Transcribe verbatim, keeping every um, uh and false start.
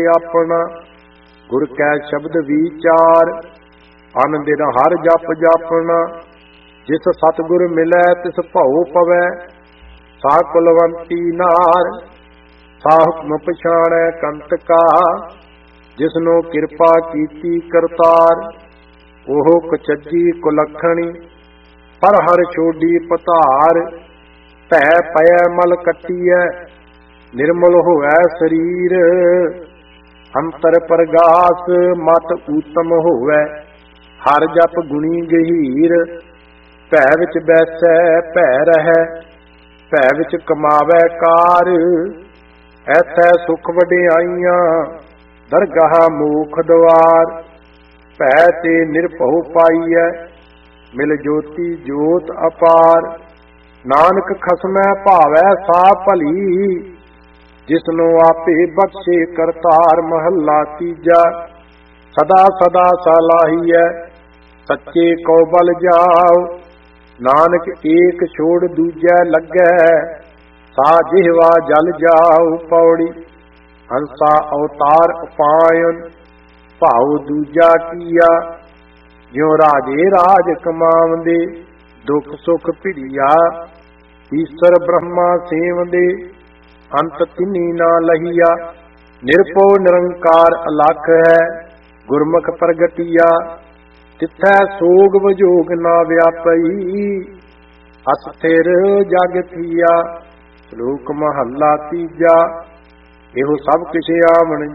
ਆਪਣਾ ਗੁਰ ਕੈ ਸ਼ਬਦ ਵਿਚਾਰ, ਅਨ ਦਿਨ ਹਰ ਜਪ ਜਾਪਣਾ। ਜਿਸ ਸਤਿਗੁਰ ਮਿਲੈ ਤਿਸ ਭਉ ਪਵੈ, ਸਾ ਕੁਲਵੰਤੀ ਨਾਰ। ਸਾ ਹੁਕਮ ਪਛਾਣੈ ਕੰਤ ਕਾ, ਜਿਸਨੋ ਕਿਰਪਾ ਕੀਤੀ ਕਰਤਾਰ। ਉਹ ਕੁਚੱਜੀ ਕੁਲੱਖਣੀ, ਪਰ ਹਰ ਛੋਡੀ ਪਧਾਰ। ਭੈ ਪਇਐ ਮਲ ਕੱਟੀਐ, ਨਿਰਮਲ ਹੋਵੈ ਸਰੀਰ। ਅੰਤਰ ਪ੍ਰਗਾਸ ਮਤ ਊਤਮ ਹੋਵੈ, ਹਰ ਜਪ ਗੁਣੀ ਗਹੀਰ। ਭੈ ਵਿੱਚ ਬੈਸੈ ਭੈ ਰਹੈ, ਭੈ ਵਿੱਚ ਕਮਾਵੈ ਕਾਰ। ਐਸੈ ਸੁਖ ਵਡਿਆਈਆਂ, ਦਰਗਾਹ ਮੋਖ ਦੁਆਰ। ਭੈ ਤੇ ਨਿਰਭਉ ਪਾਈਐ, ਮਿਲ ਜੋਤੀ ਜੋਤ ਅਪਾਰ। ਨਾਨਕ ਖਸਮੈ ਭਾਵੈ ਸਾ ਭਲੀ, ਜਿਸਨੂੰ ਆਪੇ ਬਖਸ਼ੇ ਕਰਤਾਰ। ਮਹੱਲਾ ਤੀਜਾ। ਸਦਾ ਸਦਾ ਸਲਾਹੀਐ, ਸੱਚੇ ਕੋ ਬਲ ਜਾਓ। ਨਾਨਕ ਏਕ ਛੋੜ ਦੂਜੈ ਲੱਗੈ, ਸਾ ਜਿਹਵਾ ਜਲ ਜਾਓ। ਪੌੜੀ। ਹੰਸਾ ਅਵਤਾਰ ਉਪਾਇਨ, ਭਾਉ ਦੂਜਾ ਕੀਆ। ਜਿਉ ਰਾਜੇ ਰਾਜ ਕਮਾਵੰਦੇ, ਦੁਖ ਸੁਖ ਭਿੜੀਆ। ਈਸ਼ਰ ਬ੍ਰਹਮਾ ਸੇਵੰਦੇ, ਅੰਤ ਤਿਨੀ ਨਾ ਲਹੀਆ। ਨਿਰਭਉ ਨਿਰੰਕਾਰ ਅਲਖ ਹੈ, ਗੁਰਮੁਖ ਪ੍ਰਗਟੀਆ। ਤਿਥੈ ਸੋਗ ਵਿਜੋਗ ਨਾ ਵਿਆਪਈ, ਅਸਥਿਰ ਜਗ ਥੀਆ। ਸ਼ਲੋਕ ਮਹੱਲਾ ਤੀਜਾ। ਇਹੋ ਸਭ ਕਿਛ ਆਵਣ